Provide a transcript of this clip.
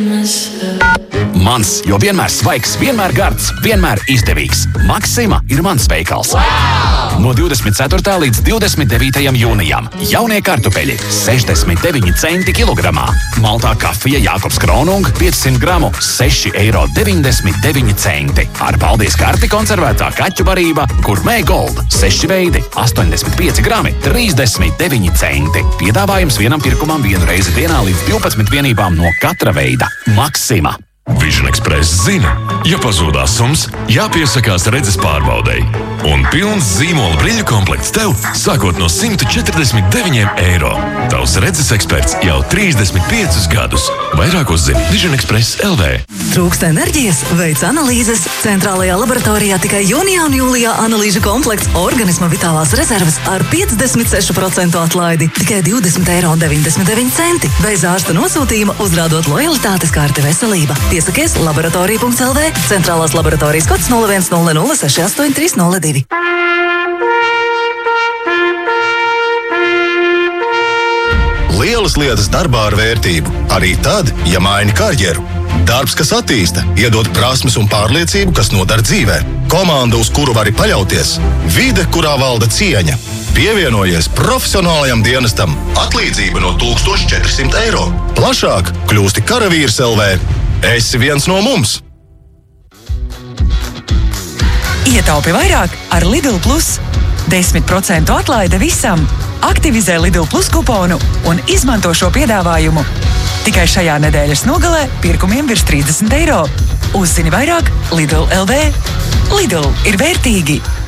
Mans, jo vienmēr svaigs, vienmēr gards, vienmēr izdevīgs. Maxima ir mans veikals. No 24. līdz 29. jūnijam jaunie kartupeļi 69 centi kilogramā. Maltā kafija Jākobs Kronung 500 gramu 6,99 eiro. Ar paldies karti konservētā kaķu barība Gourmet Gold 6 veidi 85 grami 39 centi. Piedāvājums vienam pirkumam vienu reizi dienā līdz 12 vienībām no katra veida. Maxima. Vision Express zina, ja pazūdās sums, jāpiesakās redzes pārbaudei. Un pilns zīmola brīļu komplekts tev sākot no 149 eiro. Tavs redzes eksperts jau 35 gadus. Vairāk uzzini Vision Express LV. Trūkst enerģijas? Veic analīzes. Centrālajā laboratorijā tikai jūnijā un jūlijā analīžu komplekts organisma vitālās rezerves ar 56% atlaidi. Tikai 20,99 eiro. Bez ārsta nosūtījuma uzrādot lojalitātes karti veselība. Piesakies laboratorija.lv. Centrālās laboratorijas kods 0100683002. Lielas lietas darbā ar vērtību, arī tad, ja maini karjeru. Darbs, kas attīsta, iedod prasmes un pārliecību, kas nodara dzīvē. Komanda, uz kuru vari paļauties. Vide, kurā valda cieņa. Pievienojies profesionālajam dienestam. Atlīdzība no 1400 eiro. Plašāk kļūsti karavīrs LV. Esi viens no mums! Ietaupi vairāk ar Lidl Plus. 10% atlaide visam. Aktivizē Lidl Plus kuponu un izmanto šo piedāvājumu. Tikai šajā nedēļas nogalē pirkumiem virs 30 eiro. Uzzini vairāk Lidl LV. Lidl ir vērtīgi.